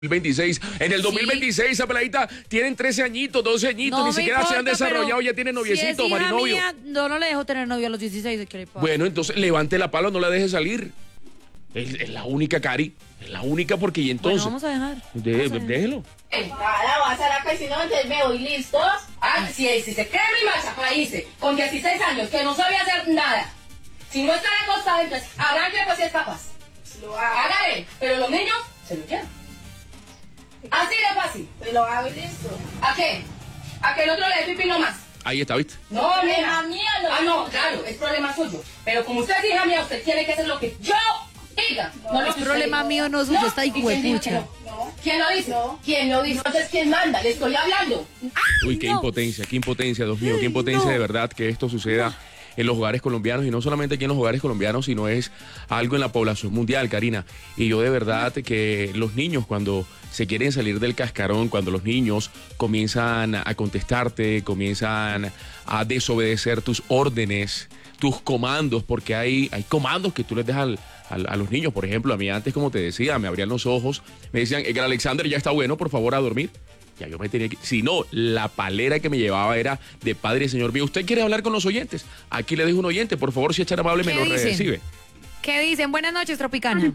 2026. En el 2026 esa peladita tienen 13 añitos, 12 añitos, No ni me siquiera se han importa, desarrollado, ya tienen si noviecito, es hija marinovio. mía, no le dejo tener novio a los 16. ¿Qué le pasa? Bueno, entonces levante la pala, no la deje salir. Es la única, Cari. Es la única porque y entonces. Bueno, vamos a dejar. Déjelo. Nada, vas a la casino, entonces me voy listos. Ah, si se cree mi marcha para irse con 16 años, que no sabía hacer nada. Si no está acostado, entonces arranque pues si es capaz. Hágale, pero los niños se lo quedan. Así de fácil. Pues lo hago y listo. ¿A qué? ¿A que el otro le dé pipí nomás? Ahí está, ¿viste? No, hija mía, no. Ah, no, claro, es problema suyo. Pero como usted es hija mía, usted tiene que hacer lo que yo diga. No, es problema mío, no suyo, está ahí huepucha. ¿Quién lo dice? No. ¿Quién lo dice? Entonces, ¿quién manda? Le estoy hablando. Uy, qué impotencia, Dios mío, qué impotencia de verdad que esto suceda en los hogares colombianos, y no solamente aquí en los hogares colombianos, sino es algo en la población mundial, Karina. Y yo de verdad que los niños cuando se quieren salir del cascarón, cuando los niños comienzan a contestarte, comienzan a desobedecer tus órdenes, tus comandos, porque hay comandos que tú les dejas a los niños. Por ejemplo, a mí antes, como te decía, me abrían los ojos, me decían, Edgar Alexander, ya está bueno, por favor, a dormir. Ya yo me tenía que... Si no, la palera que me llevaba era de Padre Señor mío. ¿Usted quiere hablar con los oyentes? Aquí le dejo un oyente, por favor, si es tan amable, me lo recibe. ¿Qué dicen? Buenas noches, Tropicana.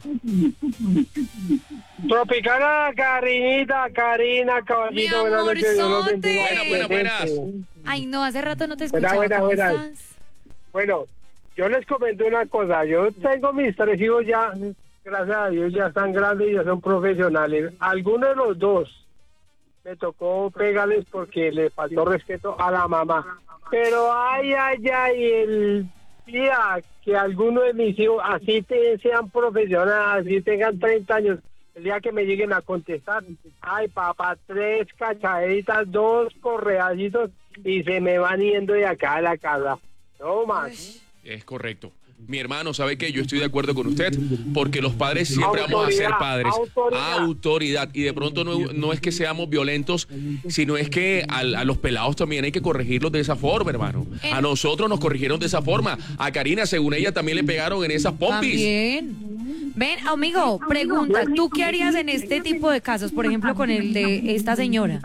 Tropicana, Karinita, Karina, caballito, buenas noches. Dios los bendiga. Buenas. Ay, no, hace rato no te escuchaba. Buenas. ¿Cómo estás? Bueno, yo les comento una cosa. Yo tengo mis 3 hijos ya, gracias a Dios, ya están grandes y ya son profesionales. Algunos de los dos me tocó pegarles porque le faltó respeto a la mamá. Pero ay, el día que alguno de mis hijos, así sean profesionales, así tengan 30 años, el día que me lleguen a contestar, ay papá, 3 cachaditas, 2 correacitos y se me van yendo de acá a la casa. No más. Es correcto. Mi hermano, ¿sabe qué? Yo estoy de acuerdo con usted, porque los padres siempre vamos a ser padres. Autoridad. Y de pronto no es que seamos violentos, sino es que a los pelados también hay que corregirlos de esa forma, hermano. A nosotros nos corrigieron de esa forma. A Karina, según ella, también le pegaron en esas pompis. También. Ven, amigo, pregunta, ¿tú qué harías en este tipo de casos? Por ejemplo, con el de esta señora.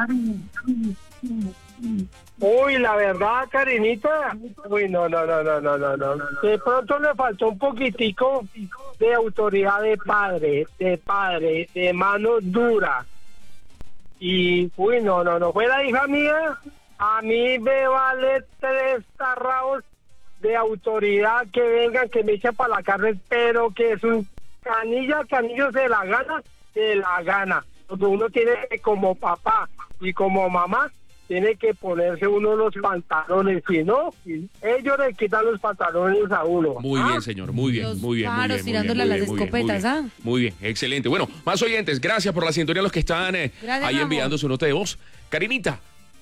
Uy, la verdad, Karinita, uy, no. De pronto le faltó un poquitico de autoridad de padre, de mano dura. Y, uy, no, fuera hija mía, a mí me vale 3 tarraos de autoridad que vengan, que me echen para la cárcel, pero que su canillo se la gana. Porque uno tiene que, como papá y como mamá, tiene que ponerse uno los pantalones, si no, ellos le quitan los pantalones a uno. Muy bien, señor, muy bien. Tirándole a las escopetas, ¿ah? Muy bien, excelente. Bueno, más oyentes, gracias por la sintonía a los que están ahí enviando su nota de voz. Karinita,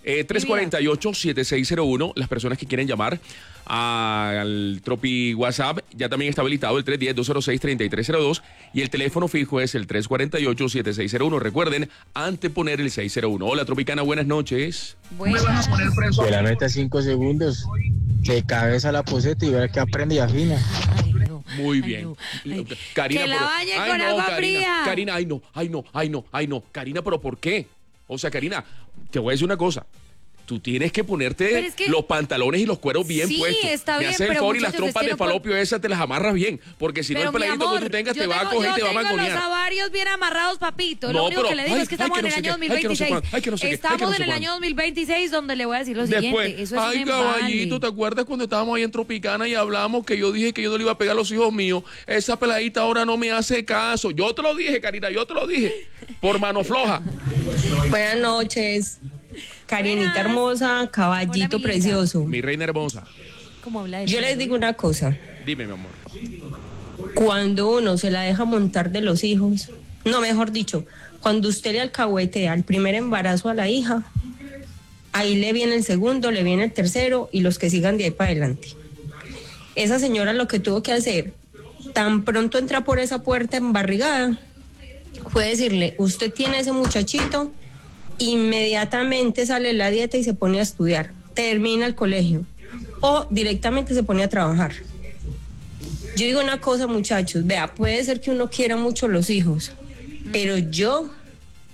348-7601, las personas que quieren llamar al Tropi WhatsApp, ya también está habilitado el 310-206-3302 y el teléfono fijo es el 348-7601. Recuerden, anteponer el 601. Hola, Tropicana, buenas noches. De la neta 5 segundos, de cabeza a la poseta y ver que aprende y afina. Muy bien. Karina, que la bañe con agua fría. Karina, ay no. Karina, ¿pero por qué? O sea, Karina, te voy a decir una cosa. Tú tienes que ponerte los pantalones y los cueros bien puestos. Está bien, haces el favor y las trompas de falopio esas te las amarras bien. Porque si no, el peladito que tú tengas te va a coger y te va a mangonear. Yo tengo los ovarios bien amarrados, papito. Lo único que le digo es que estamos en el año 2026. Estamos en el año 2026 donde le voy a decir lo siguiente. Eso es ay, caballito, ¿te acuerdas cuando estábamos ahí en Tropicana y hablamos que yo dije que yo no le iba a pegar a los hijos míos? Esa peladita ahora no me hace caso. Yo te lo dije, Karina, por mano floja. Buenas noches. Karinita hermosa, caballito hola, precioso. Mi reina hermosa. ¿Cómo habla de Yo les digo una cosa. Dime, mi amor. Cuando uno se la deja montar de los hijos, no, mejor dicho, cuando usted le alcahuetea al primer embarazo a la hija, ahí le viene el segundo, le viene el tercero y los que sigan de ahí para adelante. Esa señora lo que tuvo que hacer, tan pronto entra por esa puerta embarrigada, fue decirle, usted tiene ese muchachito, inmediatamente sale la dieta y se pone a estudiar, termina el colegio o directamente se pone a trabajar. Yo digo una cosa, muchachos, vea, puede ser que uno quiera mucho los hijos, pero yo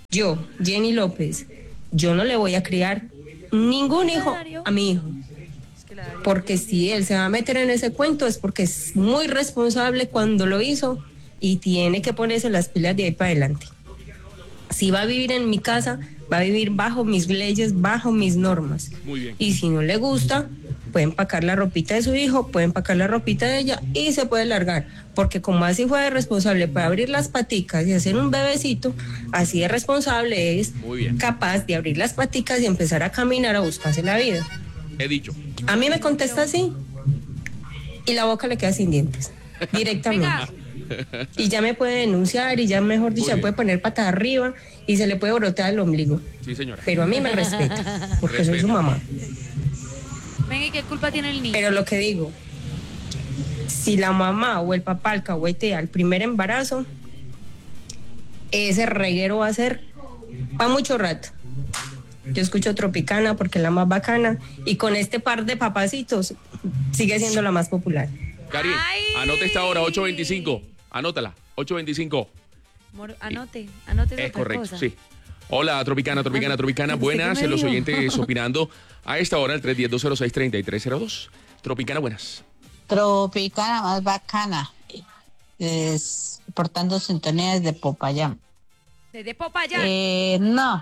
Yo, Jenny López, yo no le voy a criar ningún hijo a mi hijo. Porque si él se va a meter en ese cuento es porque es muy responsable cuando lo hizo y tiene que ponerse las pilas de ahí para adelante. Si va a vivir en mi casa, va a vivir bajo mis leyes, bajo mis normas. Muy bien. Y si no le gusta, puede empacar la ropita de su hijo, puede empacar la ropita de ella y se puede largar. Porque como así fue de responsable para abrir las paticas y hacer un bebecito, así de responsable es capaz de abrir las paticas y empezar a caminar a buscarse la vida. He dicho. A mí me contesta así y la boca le queda sin dientes, directamente. Y ya me puede denunciar y ya, mejor dicho, ya puede poner patada arriba y se le puede brotar el ombligo. Sí, señora. Pero a mí me respeta, porque soy su mamá. Venga, ¿y qué culpa tiene el niño? Pero lo que digo, si la mamá o el papá alcahuetea al primer embarazo, ese reguero va a ser para mucho rato. Yo escucho Tropicana porque es la más bacana y con este par de papacitos sigue siendo la más popular. Cari, anote esta hora, 8:25. Anótala, 8:25. Anote. Es correcto, cosa. Sí. Hola, Tropicana. Buenas, los oyentes opinando a esta hora, el 310-206-3302. Tropicana, buenas. Tropicana más bacana. Portando sintonía desde Popayán. ¿Desde Popayán? No.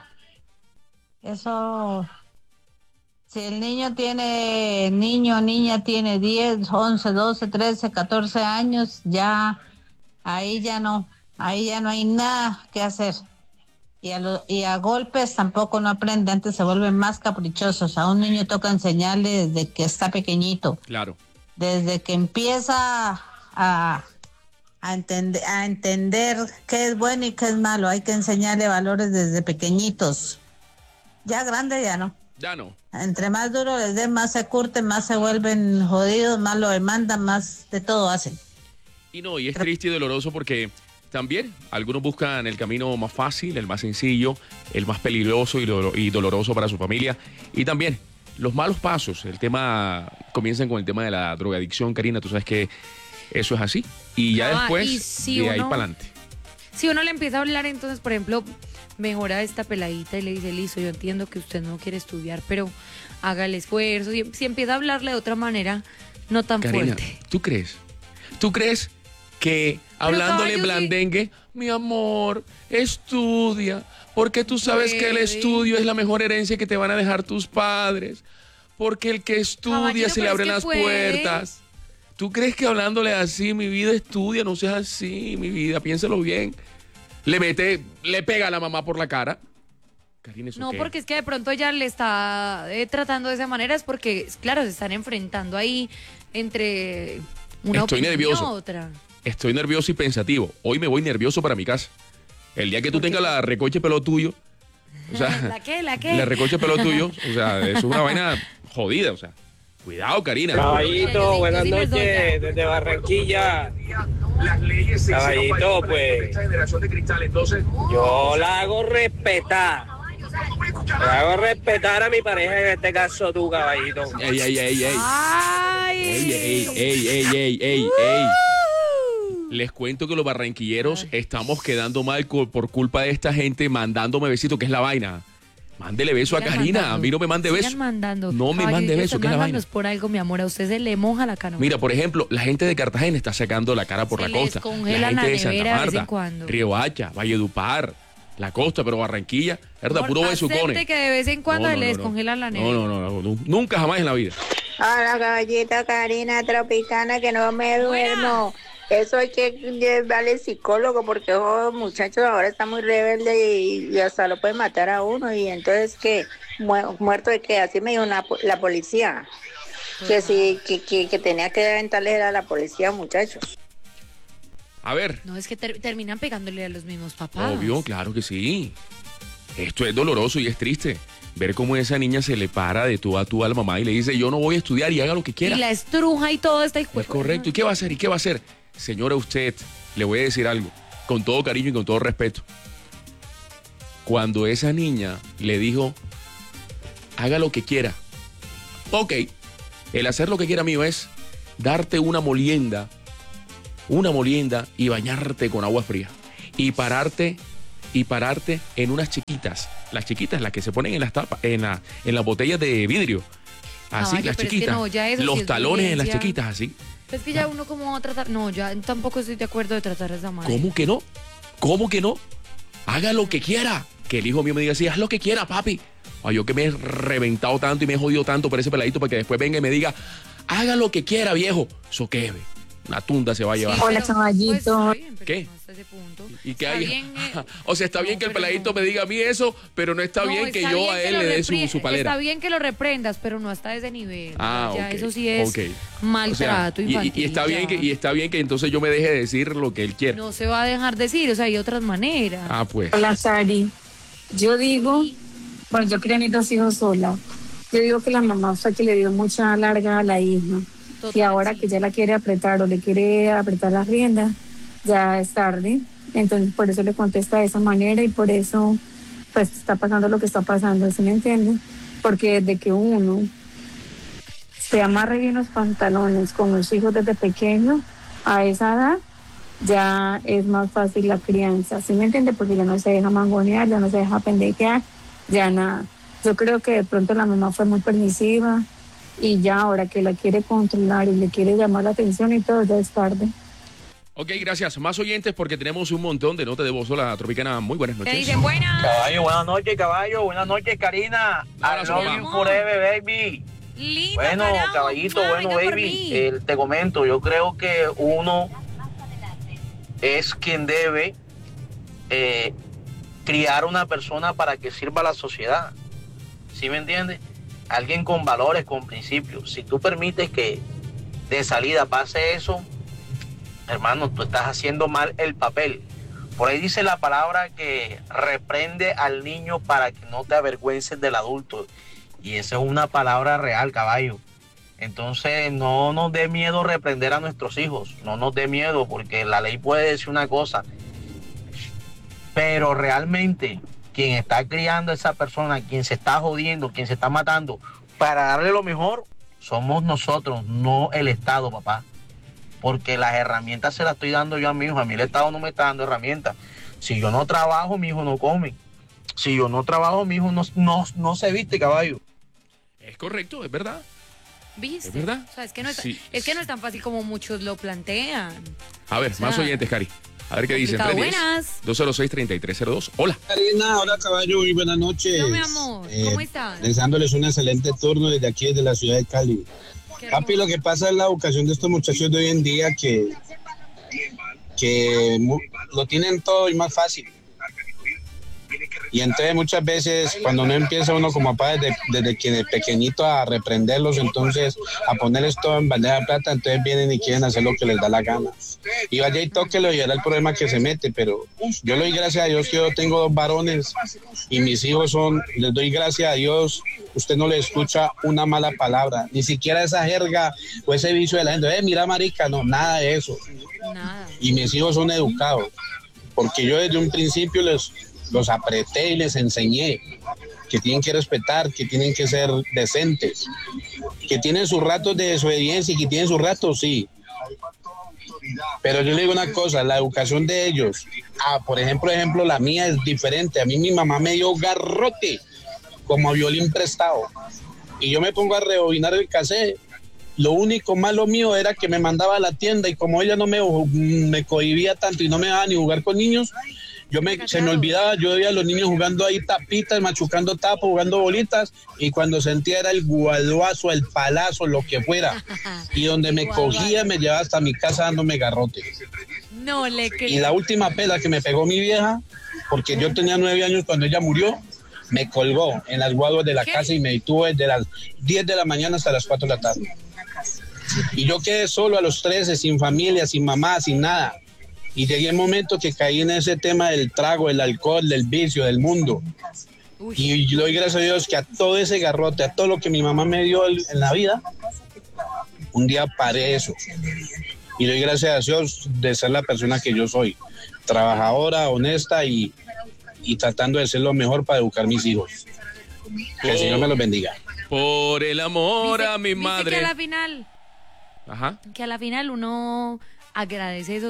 Eso, si el niña tiene 10, 11, 12, 13, 14 años, ya ahí ya no hay nada que hacer. Y a golpes tampoco no aprende, antes se vuelven más caprichosos. A un niño toca enseñarle desde que está pequeñito. Claro. Desde que empieza a entender qué es bueno y qué es malo, hay que enseñarle valores desde pequeñitos. Ya grande ya no. Ya no. Entre más duro les den, más se curten, más se vuelven jodidos, más lo demandan, más de todo hacen. Y es triste y doloroso porque también algunos buscan el camino más fácil, el más sencillo, el más peligroso y doloroso para su familia. Y también los malos pasos. El tema, comienzan con el tema de la drogadicción, Karina, tú sabes que eso es así. Y ya después, si de ahí para adelante. Si uno le empieza a hablar, entonces, por ejemplo, mejora esta peladita y le dice, listo, yo entiendo que usted no quiere estudiar, pero haga el esfuerzo. Si empieza a hablarle de otra manera, no tan Karina, fuerte. ¿Tú crees que hablándole blandengue, mi amor, estudia, porque tú sabes que el estudio es la mejor herencia que te van a dejar tus padres, porque el que estudia se le abren las puertas? ¿Tú crees que hablándole así, mi vida, estudia, no seas así, mi vida, piénsalo bien? Le pega a la mamá por la cara. Karina, ¿eso qué? Porque es que de pronto ella le está tratando de esa manera, es porque, claro, se están enfrentando ahí entre una opinión y otra. Estoy nervioso y pensativo. Hoy me voy nervioso para mi casa. El día que tú tengas la recoche pelo tuyo, o sea, ¿La qué? la recoche pelo tuyo, o sea, eso es una vaina jodida, o sea. Cuidado, Karina. Caballito, buenas noches, desde Barranquilla. Caballito, pues, yo la hago respetar. La hago respetar a mi pareja, en este caso tú, caballito. Ey. Les cuento que los barranquilleros estamos quedando mal por culpa de esta gente mandándome besitos, que es la vaina. Mándele beso a Karina, a mí no me mande beso. No me mande beso, que es la vaina. Por algo, mi amor, a usted se le moja la cara. Mira, por ejemplo, la gente de Cartagena está sacando la cara por la costa. La gente de Santa Marta, Río Hacha, Valledupar, la costa, pero Barranquilla, verdad, puro besucones. Que de vez en cuando le descongelan la nevera. No, nunca jamás en la vida. Hola, caballita, Karina, Tropicana, que no me duermo. Eso hay que llevarle al psicólogo porque los muchachos ahora están muy rebeldes y hasta lo pueden matar a uno. Y entonces, ¿qué? Muerto de qué, así me dijo la policía. Que sí, que tenía que aventarle a la policía, muchachos. A ver. No, es que terminan pegándole a los mismos papás. Obvio, claro que sí. Esto es doloroso y es triste. Ver cómo esa niña se le para de tú a tú a la mamá y le dice, yo no voy a estudiar y haga lo que quiera. Y la estruja y todo está hijo. Es correcto. ¿Y qué va a hacer? ¿Y qué va a hacer? Señora, usted, le voy a decir algo, con todo cariño y con todo respeto. Cuando esa niña le dijo, haga lo que quiera. Ok, el hacer lo que quiera mío es darte una molienda y bañarte con agua fría y pararte y pararte en unas chiquitas, las que se ponen en las tapas, en las botellas de vidrio. Así, Caballo, las pero es que chiquitas. no, ya eso sí los es talones en las violencia. chiquitas, así. Es que ya uno como va a tratar. No, ya tampoco estoy de acuerdo de tratar de esa manera. ¿Cómo que no? ¿Cómo que no? Haga lo que quiera. Que el hijo mío me diga así, haz lo que quiera, papi. Ay, yo que me he reventado tanto y me he jodido tanto por ese peladito para que después venga y me diga, haga lo que quiera, viejo. Eso qué, ve. Una tunda se va a llevar. Hola, caballito. Está bien, pero ¿Qué? no hasta ese punto. ¿Y qué Está hay? bien, O sea, está bien no, que el pero peladito no. me diga a mí eso, pero no está No, bien que está yo bien a que él lo le dé repri- su palera. Está bien que lo reprendas, pero no hasta ese nivel. Ah, ya ok, eso sí es ok. maltrato O sea, infantil. y está bien que entonces yo me deje de decir lo que él quiera. No se va a dejar decir, o sea, hay otras maneras. Ah, pues. Hola, Sari. Yo digo, bueno, yo crié a mis 2 hijos sola. Yo digo que la mamá fue que le dio mucha larga a la hija. Total, Y ahora sí. que ya la quiere apretar o le quiere apretar las riendas, ya es tarde. Entonces, por eso le contesta de esa manera y por eso, pues, está pasando lo que está pasando, ¿sí me entienden? Porque desde que uno se amarre bien los pantalones con los hijos desde pequeño, a esa edad, ya es más fácil la crianza, ¿sí me entiende? Porque ya no se deja mangonear, ya no se deja pendejear, ya nada. Yo creo que de pronto la mamá fue muy permisiva y ya ahora que la quiere controlar y le quiere llamar la atención y todo, ya es tarde. Ok, gracias. Más oyentes porque tenemos un montón de notas de voz. Hola, Tropicana. Muy buenas ¿Qué noches. dicen? Buenas. Caballo, buenas noches, caballo. Buenas noches, Karina. Un abrazo, I love papá. you forever, baby. Linda, Bueno, carajo. caballito, Ma, bueno, venga por baby. mí. Te comento, yo creo que uno es quien debe criar una persona para que sirva a la sociedad. ¿Sí me entiendes? Alguien con valores, con principios. Si tú permites que de salida pase eso, hermano, tú estás haciendo mal el papel. Por ahí dice la palabra que reprende al niño para que no te avergüences del adulto. Y esa es una palabra real, caballo. Entonces no nos dé miedo reprender a nuestros hijos. No nos dé miedo porque la ley puede decir una cosa. Pero realmente quien está criando a esa persona, quien se está jodiendo, quien se está matando, para darle lo mejor, somos nosotros, no el Estado, papá. Porque las herramientas se las estoy dando yo a mi hijo. A mí el Estado no me está dando herramientas. Si yo no trabajo, mi hijo no come. Si yo no trabajo, mi hijo no se viste, caballo. Es correcto, es verdad. ¿Viste? ¿Es verdad? O sea, es que no es, Sí. es que no es tan fácil como muchos lo plantean. A ver, O sea, más oyentes, Cari. A ver qué dicen. complicado. 206-3302. Hola. Karina, hola caballo, muy buenas noches. No, mi amor, ¿cómo estás? Deseándoles un excelente turno desde aquí, desde la ciudad de Cali. Qué Papi, lo que pasa es la educación de estos muchachos de hoy en día que lo tienen todo y más fácil. Y entonces muchas veces cuando no empieza uno como papá desde que de pequeñito a reprenderlos, entonces a ponerles todo en bandeja de plata, entonces vienen y quieren hacer lo que les da la gana. Y vaya y tóquelo y era el problema que se mete, pero yo le doy gracias a Dios que yo tengo 2 varones y mis hijos les doy gracias a Dios, usted no le escucha una mala palabra, ni siquiera esa jerga o ese vicio de la gente, mira marica, no, nada de eso. Nada. Y mis hijos son educados, porque yo desde un principio los apreté y les enseñé que tienen que respetar, que tienen que ser decentes, que tienen sus ratos de desobediencia y que tienen sus ratos, sí. Pero yo le digo una cosa, la educación de ellos, por ejemplo, la mía es diferente. A mí mi mamá me dio garrote como violín prestado y yo me pongo a rebobinar el cassette. Lo único malo mío era que me mandaba a la tienda y como ella no me cohibía tanto y no me dejaba ni jugar con niños, se me olvidaba, yo veía a los niños jugando ahí tapitas, machucando tapos, jugando bolitas, y cuando sentía era el guaduazo, el palazo, lo que fuera. Y donde me cogía, me llevaba hasta mi casa dándome garrote. No le creo. Y la última pela que me pegó mi vieja, porque yo tenía 9 años cuando ella murió, me colgó en las guaduas de la casa y me detuvo desde las 10 de la mañana hasta las 4 de la tarde. Y yo quedé solo a los 13, sin familia, sin mamá, sin nada. Y llegué el momento que caí en ese tema del trago, del alcohol, del vicio, del mundo. Y yo doy gracias a Dios que a todo ese garrote, a todo lo que mi mamá me dio en la vida, un día paré eso. Y doy gracias a Dios de ser la persona que yo soy. Trabajadora, honesta y tratando de ser lo mejor para educar a mis hijos. Que el Señor me los bendiga. Por el amor a mi ¿Viste madre. que a la final, Ajá. uno agradece esos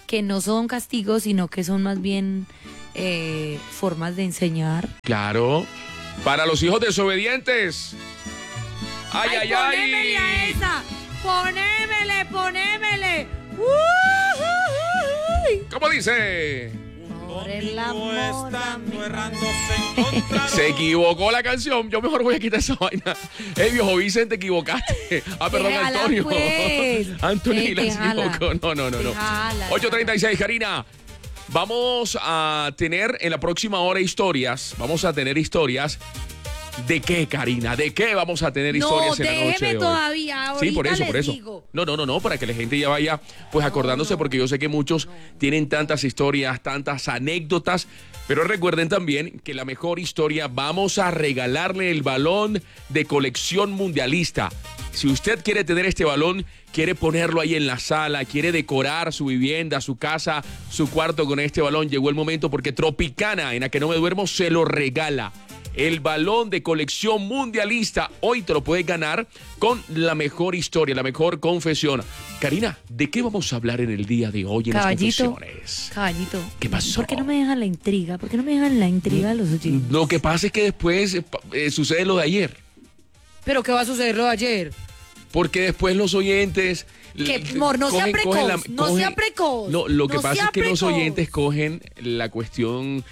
que no son castigos, sino que son más bien formas de enseñar. Claro. Para los hijos desobedientes. ¡Ay, ay, ay! ¡Ponémele a esa! ¡Ponémele! ¿Cómo dice? Por el amor a mi Se equivocó la canción. Yo mejor voy a quitar esa vaina. Viejo Vicente, te equivocaste. Perdón, Déjala, Antonio. pues. Antonio Aguilar se Déjala. equivocó. No. Déjala. 8:36, Karina. Vamos a tener en la próxima hora historias. Vamos a tener historias. ¿De qué, Karina? ¿De qué vamos a tener historias en la noche déjeme de hoy? todavía. Sí, por ahorita eso. les digo. No, para que la gente ya vaya pues acordándose, porque yo sé que muchos tienen tantas historias, tantas anécdotas, pero recuerden también que la mejor historia, vamos a regalarle el balón de colección mundialista. Si usted quiere tener este balón, quiere ponerlo ahí en la sala, quiere decorar su vivienda, su casa, su cuarto con este balón, llegó el momento, porque Tropicana, en la que no me duermo, se lo regala. El balón de colección mundialista. Hoy te lo puedes ganar con la mejor historia, la mejor confesión. Karina, ¿de qué vamos a hablar en el día de hoy en Caballito, las confesiones? Caballito. ¿Qué pasó? ¿Por qué no me dejan la intriga? ¿Por qué no me dejan la intriga a los oyentes? Lo que pasa es que después sucede lo de ayer. ¿Pero qué va a suceder lo de ayer? Porque después los oyentes... Que, amor, no sea precoz, no sea precoz. No, lo que no pasa sea es que los precoz. oyentes cogen la cuestión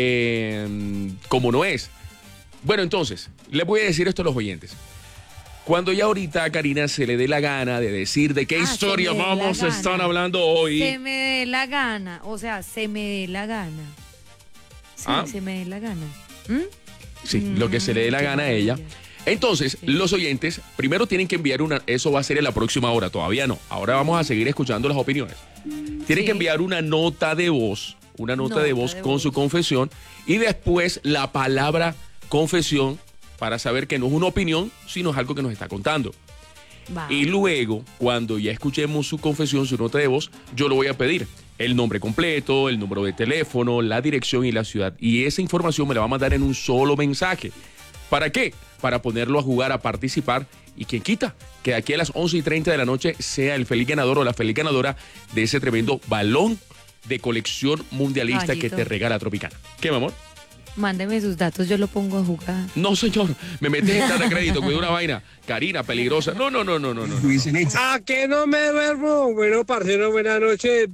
como no es. Bueno, entonces, les voy a decir esto a los oyentes. Cuando ya ahorita a Karina se le dé la gana de decir de qué historia se me dé la vamos a gana. estar hablando hoy. Se me dé la gana, o sea, se me dé la gana. Sí, se me dé la gana. Sí, lo que se le dé la qué gana a ella. maravilla. Entonces, los oyentes primero tienen que enviar eso va a ser en la próxima hora, todavía no. Ahora vamos a seguir escuchando las opiniones. Tienen que enviar una nota de voz, con su confesión, y después la palabra confesión, para saber que no es una opinión, sino es algo que nos está contando. Va. Y luego, cuando ya escuchemos su confesión, su nota de voz, yo le voy a pedir el nombre completo, el número de teléfono, la dirección y la ciudad. Y esa información me la va a mandar en un solo mensaje. ¿Para qué? Para ponerlo a jugar, a participar. Y quien quita que aquí a las 11:30 de la noche sea el feliz ganador o la feliz ganadora de ese tremendo balón de colección mundialista Caballito. que te regala Tropicana. ¿Qué, mi amor? Mándeme sus datos, yo lo pongo a jugar. No, señor, me metes en tarjeta de crédito, cuida una vaina. Karina, peligrosa. No. ¿A que no me duermo? Bueno, parcero, buenas noches.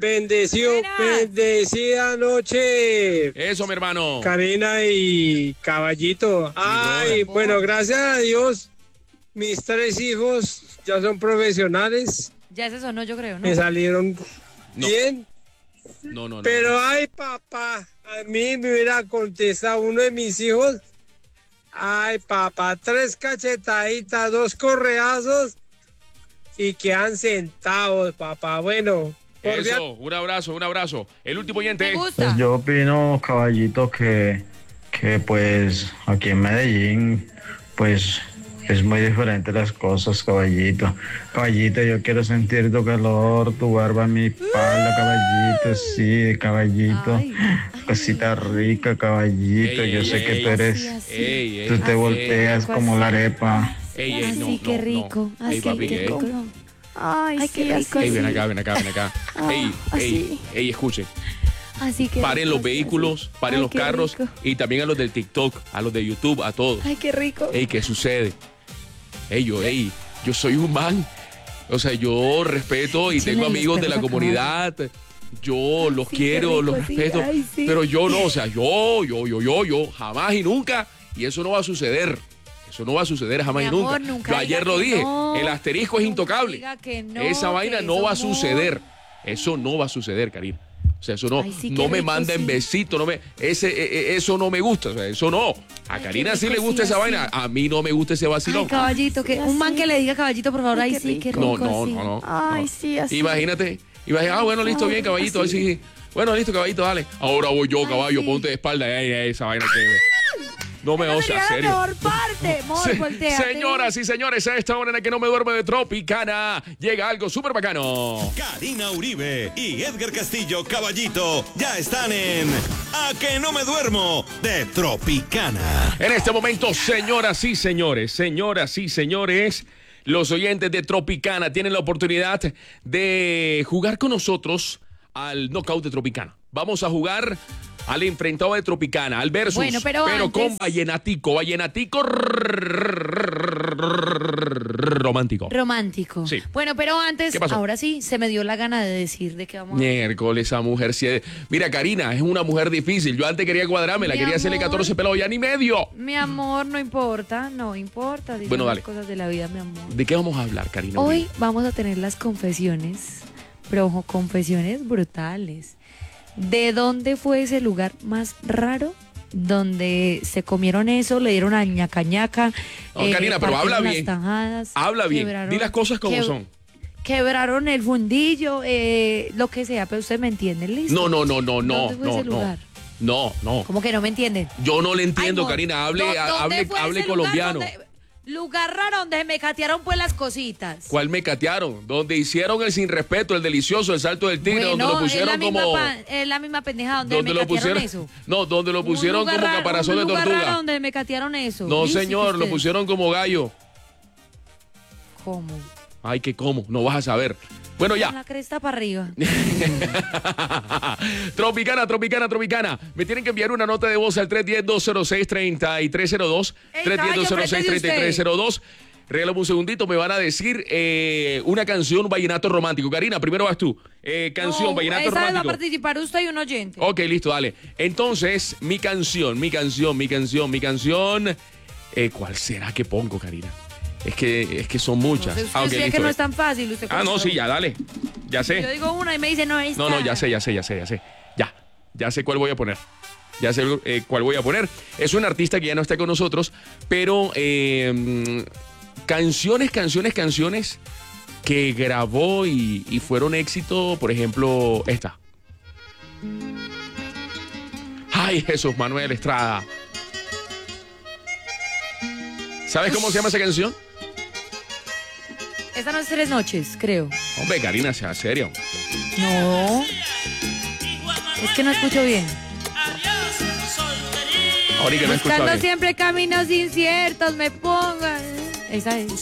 Bendecida noche. Eso, mi hermano. Karina y Caballito. Ay, bueno, gracias a Dios, mis 3 hijos ya son profesionales. Ya ese sonó, yo creo, ¿no? Me salieron bien. No. Pero ay, papá, a mí me hubiera contestado uno de mis hijos. Ay, papá, 3 cachetaditas, 2 correazos y quedan sentados, papá. Bueno, Eso, un abrazo. El último oyente. Pues yo opino, Caballito, que pues aquí en Medellín, pues es muy diferente las cosas, Caballito. Caballito, yo quiero sentir tu calor, tu barba en mi espalda, Caballito, sí, Caballito. Cosita rica, Caballito, yo sé que tú eres, tú te volteas como la arepa. Así que rico, así que rico. Ay, qué rico. Ven acá. Ey, escuchen. Así que Paren rico, los vehículos, paren Ay, los qué carros rico. y también a los del TikTok, a los de YouTube, a todos. Ay, qué rico. Ey, ¿qué sucede? Yo soy un man. O sea, yo respeto y tengo amigos de la comunidad. Yo los quiero, los respeto. Ay, sí. Pero yo no, o sea, yo, jamás y nunca. Y eso no va a suceder. Eso no va a suceder jamás Mi y nunca. amor, nunca Yo ayer diga lo que dije. no. El asterisco es intocable. Diga que no, Esa vaina que no va a somos- suceder. Eso no va a suceder, Karina. O sea, eso no, Ay, sí, no qué me rico, manden sí. besitos, eso no me gusta, o sea, eso no. A Karina sí rico, le gusta sí, esa así. vaina, a mí no me gusta ese Ay, vacilón. caballito, que un man que le diga caballito, por favor, ay, sí, qué rico. No. Ay, no. sí, así. Imagínate, bueno, listo, bien, caballito, así. sí. Bueno, listo, caballito, dale. Ahora voy yo, caballo, sí. ponte de espalda, esa vaina que... No me Esa o sea, sería la serio. mejor parte, amor, volteate. Señoras y señores, a esta hora en la que no me duermo de Tropicana, llega algo súper bacano. Karina Uribe y Edgar Castillo, Caballito, ya están en A que no me duermo de Tropicana. En este momento, señoras y señores, los oyentes de Tropicana tienen la oportunidad de jugar con nosotros al knockout de Tropicana. Vamos a jugar al enfrentado de Tropicana, al versus, Bueno, pero antes... con vallenatico romántico. Romántico. Sí. Bueno, pero antes, ¿Qué pasó? ahora sí, se me dio la gana de decir de qué vamos a... Miércoles, esa mujer sí es... Mira, Karina, es una mujer difícil. Yo antes quería cuadrármela, Mi quería hacerle amor. 14 pelados, ya ni medio. Mi amor, no importa. Dicen Bueno, las dale. cosas de la vida, mi amor. ¿De qué vamos a hablar, Karina? Hoy vamos a tener las confesiones, pero ojo, confesiones brutales. ¿De dónde fue ese lugar más raro? Donde se comieron eso, le dieron a ñaca ñaca. No, Karina, pero habla partieron las bien. tajadas, Habla bien, quebraron- di las cosas como que- son. Quebraron el fundillo, lo que sea, pero usted me entiende, ¿listo? No. ¿Dónde fue ese lugar? No. ¿Cómo que no me entienden? Yo no le entiendo, Ay, amor, Karina. Hable ¿dónde fue hable ese colombiano. Lugar raro donde me catearon pues las cositas. ¿Cuál me catearon? Donde hicieron el sin respeto, el delicioso, el salto del tigre, Bueno, donde lo pusieron es la misma como... es la misma pendeja donde Donde me lo catearon pusieron... eso. No, donde lo pusieron Un como lugar caparazón de un lugar tortuga. raro donde me catearon eso. No, Dice señor, que lo usted- pusieron como gallo. ¿Cómo? Ay, que cómo, no vas a saber. Bueno, Con ya. la cresta para arriba. Tropicana. Me tienen que enviar una nota de voz al 310-206-3302. Ey, caballo, 310-206-3302. Regálame un segundito, me van a decir una canción, un vallenato romántico. Karina, primero vas tú. Canción, No, vallenato esa vez va a romántico. participar usted y un oyente. Ok, listo, dale. Entonces, mi canción. ¿Cuál será que pongo, Karina? Es que son muchas. Usted Ok, decía listo. que no es tan fácil. Usted Ah, no, sí, ya, dale. Ya sé. Yo digo una y me dice, no, esta. No, ya sé. Ya sé cuál voy a poner. Ya sé cuál voy a poner. Es un artista que ya no está con nosotros, pero canciones que grabó y fueron éxito, por ejemplo, esta. Ay, Jesús Manuel Estrada. ¿Sabes cómo se llama esa canción? Esta no es 3 noches, creo. Hombre, Karina, sea serio. No. Es que no escucho bien. Ahorita no he escuchado Buscando bien. siempre caminos inciertos, me pongan. Esa es.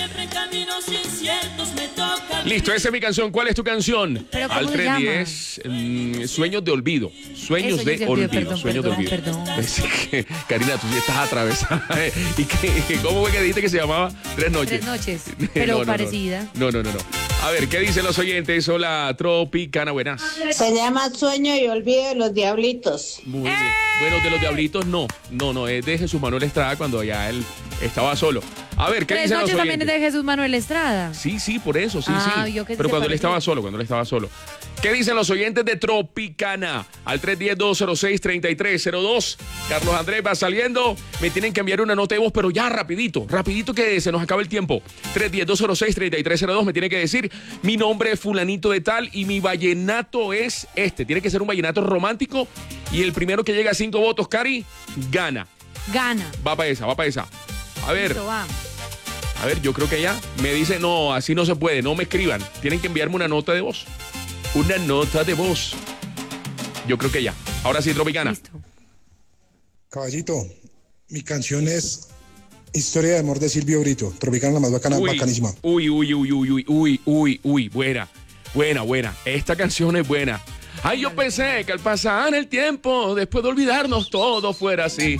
Listo, esa es mi canción. ¿Cuál es tu canción? ¿Pero cómo Al se llama? 310, Sueños de Olvido. Sueños Eso, de yo olvido, Olvido. perdón, Sueños de Olvido. perdón. Pues, Karina, tú sí estás atravesada. ¿Y cómo fue que dijiste que se llamaba? 3 noches. 3 noches, pero parecida. No. A ver, ¿qué dicen los oyentes? Hola, Tropicana, buenas. Se llama Sueño y Olvido de los Diablitos. Muy bien. Bueno, de los Diablitos no, es de Jesús Manuel Estrada cuando ya él estaba solo. A ver, ¿qué 3 dicen los noches también es oyentes? de Jesús Manuel Estrada. Sí, por eso, sí. Yo que Pero se cuando él parecía. estaba solo. ¿Qué dicen los oyentes de Tropicana? Al 310-206-3302. Carlos Andrés va saliendo. Me tienen que enviar una nota de voz, pero ya rapidito que se nos acaba el tiempo. 310-206-3302. Me tiene que decir, mi nombre es fulanito de tal y mi vallenato es este. Tiene que ser un vallenato romántico y el primero que llega a 5 votos, Cari, gana. Gana. Va para esa. A ver. Listo, va. A ver, yo creo que ya me dice, no, así no se puede, no me escriban. Tienen que enviarme una nota de voz. Una nota de voz. Yo creo que ya. Ahora sí, Tropicana. Caballito, mi canción es Historia de amor de Silvio Brito. Tropicana, la más bacana, bacanísima. Uy. Buena. Esta canción es buena. Ay, yo pensé que al pasar el tiempo, después de olvidarnos, todo fuera así.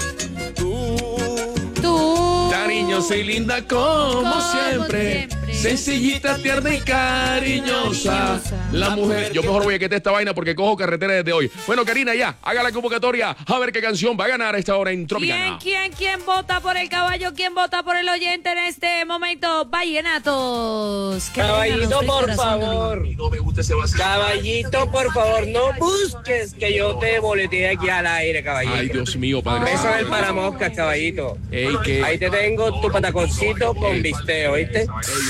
Cariñosa y linda como siempre. Sencillita, tierna y cariñosa. La mujer. Yo mejor voy a quitar esta vaina porque cojo carretera desde hoy. Bueno, Karina, ya, haga la convocatoria. A ver qué canción va a ganar a esta hora en Tropicana. ¿Quién vota por el caballo? ¿Quién vota por el oyente en este momento? Vallenatos. Que Caballito, vengan los por corazón. favor. Caballito, por favor, no busques que yo te boletee aquí al aire, caballito. Ay, Dios mío, padre. Beso del paramoscas, caballito. Ey, ¿qué? Ahí te tengo tu pataconcito con bisteo, ¿viste?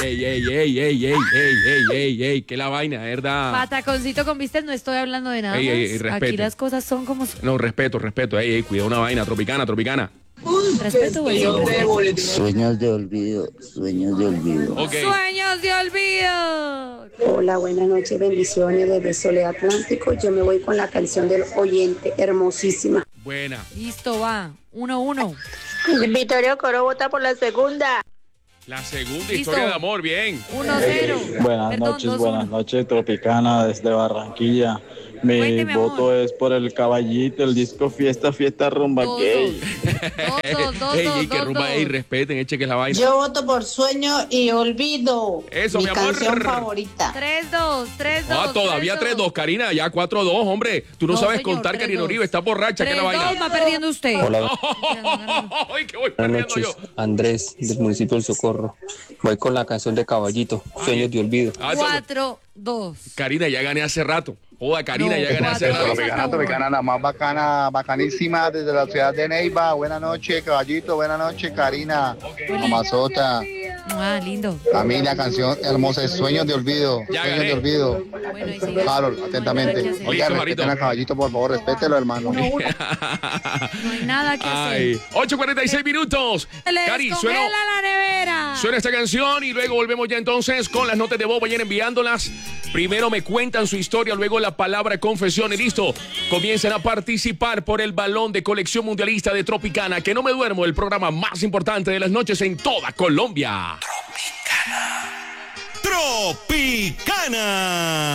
Ey, que la vaina, ¿verdad? Pataconcito con vistas, no estoy hablando de nada Ey, ey, más. respeto. Aquí las cosas son como son. No, respeto. Ey, cuidado una vaina, Tropicana. Respeto, güey. Sueños de olvido. Ok. Sueños de olvido. Hola, buenas noches, bendiciones desde Soledad Atlántico. Yo me voy con la canción del oyente, hermosísima. Buena. Listo, va. 1-1. Vittorio Coro vota por la segunda. La segunda Listo. historia de amor, bien. 1-0. Buenas noches, Tropicana desde Barranquilla. Mi Cuénteme, voto es por el Caballito, el disco Fiesta, Fiesta Rumba Gay. Ey, que rumba, ey, respeten, eche que es la vaina. Yo voto por Sueño y Olvido. Eso, mi mi amor. canción favorita. 3-2, 3-2. Ah, todavía 3-2, Karina, ya 4-2, hombre. Tú no, No, sabes señor, contar, 3-2. Karina Uribe, está borracha, que es la vaina. 3-2 va perdiendo usted. Ay, que voy Buenas perdiendo noches, yo. Andrés, del municipio del Socorro. Voy con la canción de Caballito, Sueños de Olvido. 4-2. Karina, ya gané hace rato. Joda, Karina, ya gané hace rato. Tropicana, la más bacanísima desde la ciudad de Neiva. Buenas noches, Caballito. Buenas noches, Karina. Mamazota. Ah, lindo. A mí la canción hermosa es Sueños de Olvido. Ya Sueños gané. de Olvido. Harold, atentamente. Oiga, respeten a Caballito, por favor, respételo, hermano. No hay nada que hacer. Ay, 8:46 minutos. Le Cari, descongela la nevera. suena esta canción y luego volvemos ya entonces con las notas de voz. Vayan enviándolas. Primero me cuentan su historia, luego la palabra confesión y listo. Comiencen a participar por el balón de colección mundialista de Tropicana. Que no me duermo, el programa más importante de las noches en toda Colombia. Tropicana.